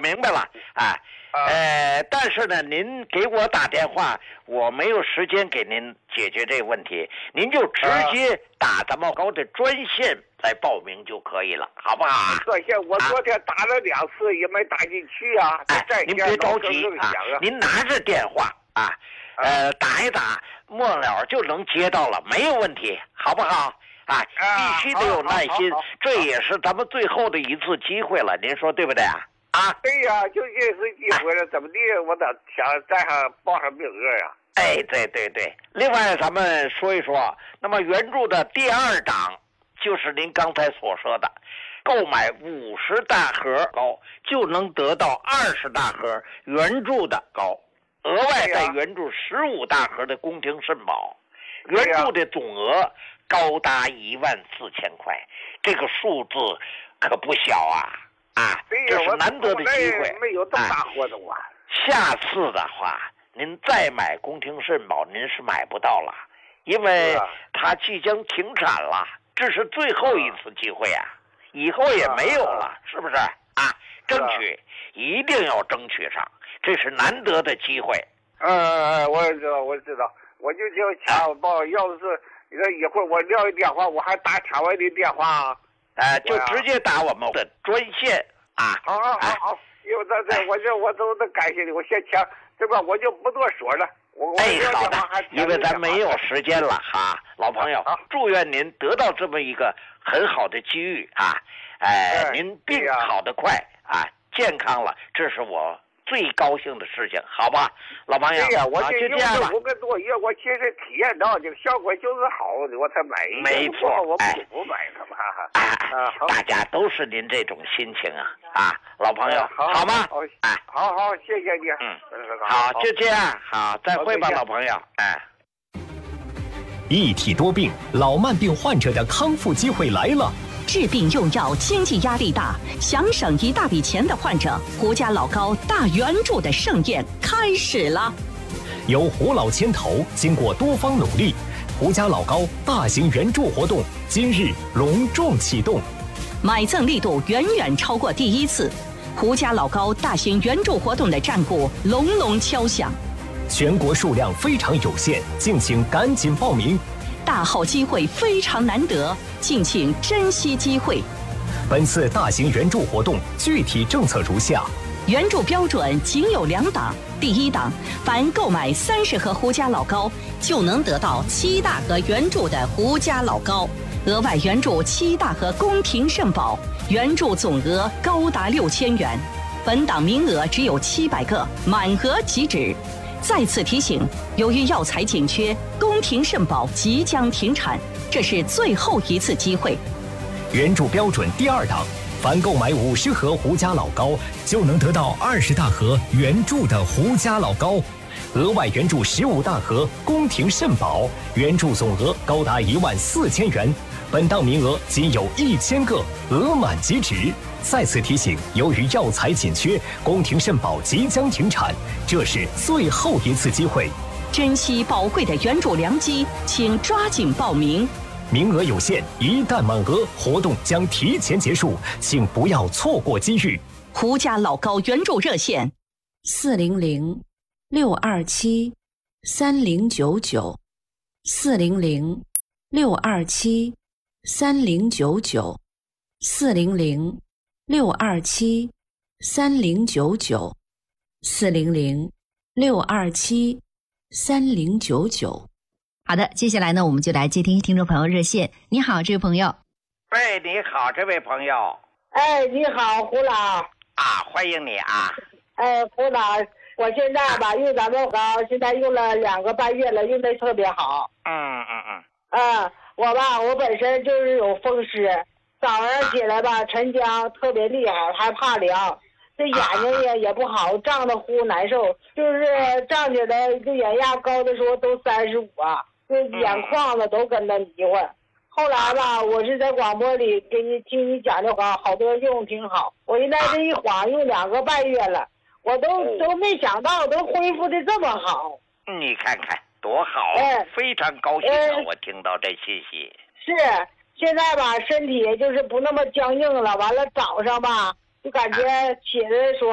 明白了啊。但是呢，您给我打电话，我没有时间给您解决这个问题，您就直接打咱们高的专线来报名就可以了，好不好啊？ 专线我昨天打了2次也没打进去啊。 您别着急啊，您拿着电话啊，打一打，末了就能接到了，没有问题，好不好？必须得有耐心，这也是咱们最后的一次机会了，您说对不对啊？ 对呀，就这次机会了，怎么地？我得想再报上名额呀。 对。另外，咱们说一说，那么援助的第2档就是您刚才所说的，购买50大盒高就能得到20大盒援助的高，额外再援助15大盒的宫廷肾宝，援助的总额高达14000块，这个数字可不小啊！这是难得的机会。 没有这么大活动啊！ 下次的话，您再买宫廷肾宝，您是买不到了，因为它即将停产了，这是最后一次机会啊，以后也没有了，是不是啊？争取，一定要争取上，这是难得的机会。 我知道，我就抢报，要是一会儿我撂一电话，我还打抢完的电话。 就直接打我们的专线啊！ 好，因为我都感谢你，我先抢这个，我就不多说了。 好的，因为咱没有时间了哈，老朋友，祝愿您得到这么一个很好的机遇啊！您病好得快啊，健康了，这是我最高兴的事情，好吧，老朋友。 对呀，我就这样吧。 5个多月，我其实体验到这个效果就是好的，我才买。 没错， 我不买它嘛。 大家都是您这种心情啊，老朋友，好吗？ 好，谢谢你。 好，就这样，好，再会吧，老朋友。 一体多病，老慢病患者的康复机会来了。 治病用药经济压力大，想省一大笔钱的患者，胡家老高大援助的盛宴开始了。 由胡老牵头，经过多方努力，胡家老高大型援助活动今日隆重启动， 买赠力度远远超过第一次，胡家老高大型援助活动的战鼓隆隆敲响。 全国数量非常有限，敬请赶紧报名。 大好机会非常难得，敬请珍惜机会。 本次大型援助活动具体政策如下： 援助标准仅有2档。第1档，凡购买30盒胡家老高，就能得到7大盒援助的胡家老高，额外援助7大盒宫廷肾宝，援助总额高达6000元。本档名额只有700个，满额即止。再次提醒，由于药材紧缺，宫廷肾宝即将停产，这是最后一次机会。 援助标准第2档，凡购买50盒胡家老高，就能得到20大盒援助的胡家老高，额外援助15大盒宫廷肾宝，援助总额高达14000元。本档名额仅有1000个，额满即止。再次提醒，由于药材紧缺，宫廷肾宝即将停产，这是最后一次机会。 珍惜宝贵的援助良机，请抓紧报名。 名额有限，一旦满额，活动将提前结束，请不要错过机遇。 胡家老高援助热线 400-627-3099，400-627-3099，400-627-3099。好的，接下来呢，我们就来接听听众朋友热线。你好，这位朋友。 你好，这位朋友。 你好，胡老。 欢迎你啊。 胡老，我现在吧用咱们膏，现在用了2个半月了，用的特别好。我本身就是有风湿，早上起来吧晨僵特别厉害，还怕凉，这眼睛也不好，胀得呼难受，就是胀起来这眼压高的时候都35啊，就眼眶子都跟着迷糊。后来吧，我是在广播里听你讲的话，好多用挺好。我现在这一晃用2个半月了，我都没想到都恢复的这么好。 你看看多好，非常高兴我听到这信息。 是，现在吧身体就是不那么僵硬了，完了早上吧就感觉起来的时候